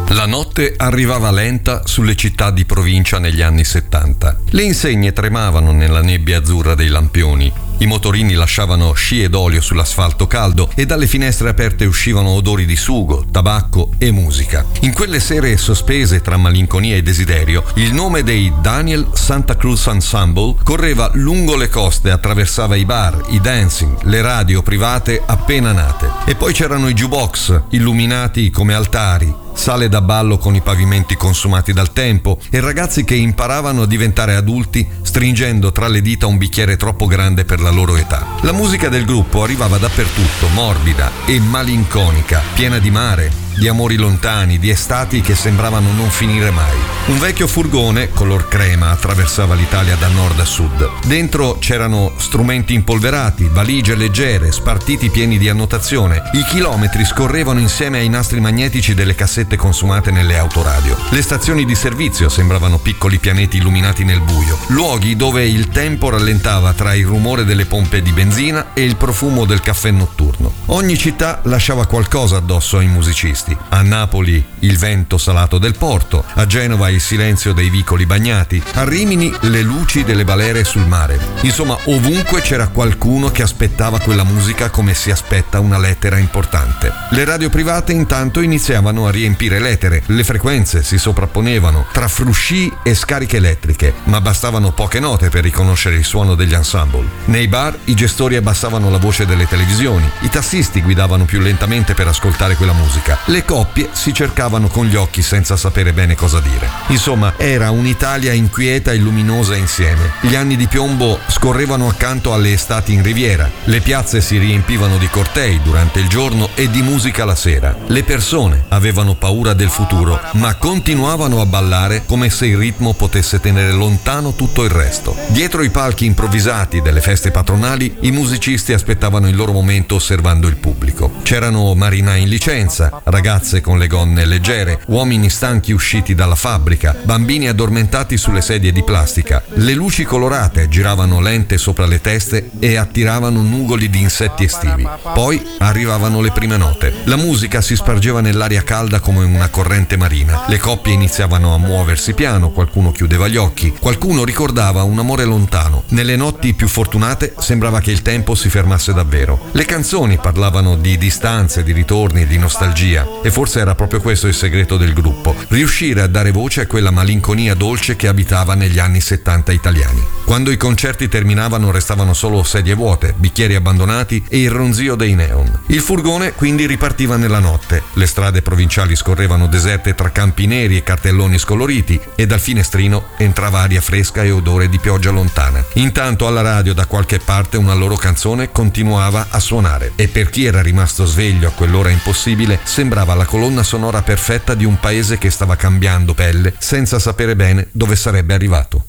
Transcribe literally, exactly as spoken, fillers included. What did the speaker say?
La notte arrivava lenta sulle città di provincia negli anni settanta. Le insegne tremavano nella nebbia azzurra dei lampioni. I motorini lasciavano scie d'olio sull'asfalto caldo e dalle finestre aperte uscivano odori di sugo, tabacco e musica. In quelle sere sospese tra malinconia e desiderio, il nome dei Daniel Santa Cruz Ensemble correva lungo le coste, attraversava i bar, i dancing, le radio private appena nate. E poi c'erano i jukebox, illuminati come altari, sale da ballo con i pavimenti consumati dal tempo e ragazzi che imparavano a diventare adulti stringendo tra le dita un bicchiere troppo grande per la loro età. La musica del gruppo arrivava dappertutto, morbida e malinconica, piena di mare, di amori lontani, di estati che sembravano non finire mai. Un vecchio furgone color crema attraversava l'Italia da nord a sud. Dentro c'erano strumenti impolverati, valigie leggere, spartiti pieni di annotazione. I chilometri scorrevano insieme ai nastri magnetici delle cassette consumate nelle autoradio. Le stazioni di servizio sembravano piccoli pianeti illuminati nel buio, luoghi dove il tempo rallentava tra il rumore delle pompe di benzina e il profumo del caffè notturno. Ogni città lasciava qualcosa addosso ai musicisti. A Napoli il vento salato del porto, a Genova il silenzio dei vicoli bagnati, a Rimini le luci delle balere sul mare. Insomma, ovunque c'era qualcuno che aspettava quella musica come si aspetta una lettera importante. Le radio private intanto iniziavano a riempire l'etere, le frequenze si sovrapponevano tra frusci e scariche elettriche, ma bastavano poche note per riconoscere il suono degli ensemble. Nei bar i gestori abbassavano la voce delle televisioni, i tassisti guidavano più lentamente per ascoltare quella musica. Le coppie si cercavano con gli occhi senza sapere bene cosa dire. Insomma, era un'Italia inquieta e luminosa insieme. Gli anni di piombo scorrevano accanto alle estati in riviera. Le piazze si riempivano di cortei durante il giorno e di musica la sera. Le persone avevano paura del futuro, ma continuavano a ballare come se il ritmo potesse tenere lontano tutto il resto. Dietro i palchi improvvisati delle feste patronali, i musicisti aspettavano il loro momento osservando il pubblico. C'erano marinai in licenza, ragazze con le gonne leggere, uomini stanchi usciti dalla fabbrica, bambini addormentati sulle sedie di plastica. Le luci colorate giravano lente sopra le teste e attiravano nugoli di insetti estivi. Poi arrivavano le prime note. La musica si spargeva nell'aria calda come una corrente marina. Le coppie iniziavano a muoversi piano, qualcuno chiudeva gli occhi, qualcuno ricordava un amore lontano. Nelle notti più fortunate sembrava che il tempo si fermasse davvero. Le canzoni parlavano di distanze, di ritorni, di nostalgia. E forse era proprio questo il segreto del gruppo, riuscire a dare voce a quella malinconia dolce che abitava negli anni settanta italiani. Quando i concerti terminavano restavano solo sedie vuote, bicchieri abbandonati e il ronzio dei neon. Il furgone quindi ripartiva nella notte, le strade provinciali scorrevano deserte tra campi neri e cartelloni scoloriti e dal finestrino entrava aria fresca e odore di pioggia lontana. Intanto alla radio da qualche parte una loro canzone continuava a suonare e per chi era rimasto sveglio a quell'ora impossibile sembrava la colonna sonora perfetta di un paese che stava cambiando pelle senza sapere bene dove sarebbe arrivato.